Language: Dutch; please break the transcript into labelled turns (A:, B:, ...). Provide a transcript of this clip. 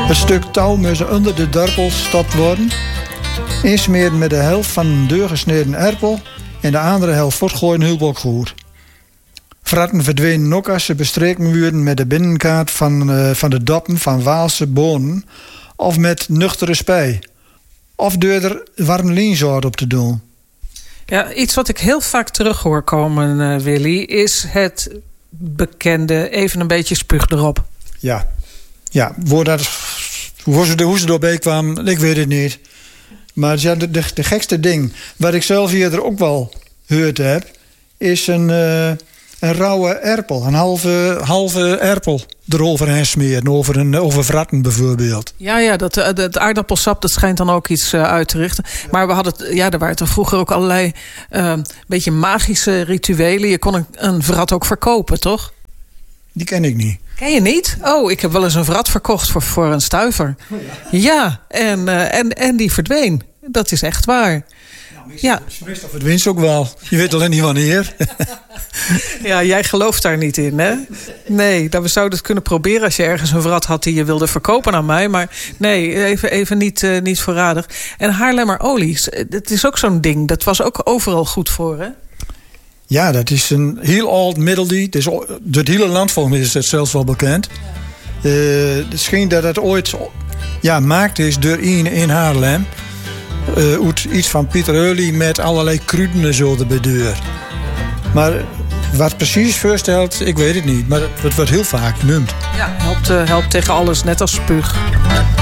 A: Het stuk touw moest onder de dorpel gestopt worden. Insmeren met de helft van een deurgesneden erpel en de andere helft voortgooien hielp ook goed. Vratten verdwenen ook als ze bestreken werden met de binnenkaart van de doppen van Waalse bonen of met nuchtere spij. Of door er warm lienzout op te doen.
B: Ja, iets wat ik heel vaak terug hoor komen, Willy, is het bekende even een beetje spuug erop.
A: Ja, hoe ze erbij kwam, ik weet het niet. Maar ja, de gekste ding, wat ik zelf hier ook wel gehoord heb, is een rauwe erpel. Een halve erpel eroverheen smeren, over vratten bijvoorbeeld.
B: Ja, het aardappelsap, dat schijnt dan ook iets uit te richten. Maar we hadden er waren toch vroeger ook allerlei beetje magische rituelen. Je kon een vrat ook verkopen, toch?
A: Die ken ik niet.
B: Ken je niet? Oh, ik heb wel eens een vrat verkocht voor een stuiver. Oh ja, en die verdween. Dat is echt waar. Ja.
A: Meestal verdwint ze ook wel. Je weet alleen niet wanneer.
B: Ja, jij gelooft daar niet in, hè? Nee, we zouden het kunnen proberen als je ergens een vrat had die je wilde verkopen aan mij. Maar nee, even niet voorradig. En Haarlemmer olies, dat is ook zo'n ding. Dat was ook overal goed voor, hè?
A: Ja, dat is een heel oud middeldie. Het hele land volgens mij is het zelfs wel bekend. Het schijnt dat het ooit maakt is door in Haarlem. Iets van Pieter Hurley met allerlei kruden en zo erbij deur. Maar wat precies voorstelt, ik weet het niet. Maar het wordt heel vaak genoemd.
B: Ja, helpt tegen alles, net als spuug.